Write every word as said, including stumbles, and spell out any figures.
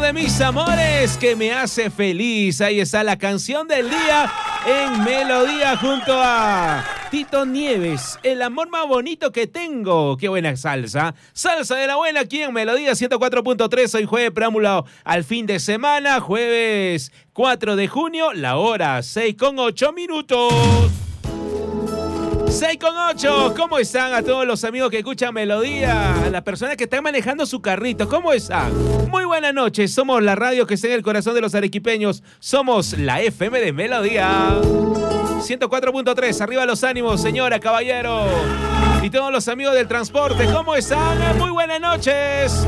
de mis amores que me hace feliz. Ahí está la canción del día en Melodía junto a Tito Nieves. El amor más bonito que tengo. Qué buena salsa. Salsa de la buena aquí en Melodía ciento cuatro punto tres. Hoy jueves preámbulo al fin de semana. Jueves cuatro de junio. La hora seis con ocho minutos. seis con ocho, ¿cómo están a todos los amigos que escuchan Melodía? A las personas que están manejando su carrito, ¿cómo están? Muy buenas noches, somos la radio que está en el corazón de los arequipeños. Somos la F M de Melodía ciento cuatro punto tres, arriba los ánimos, señora, caballero. Y todos los amigos del transporte, ¿cómo están? Muy buenas noches.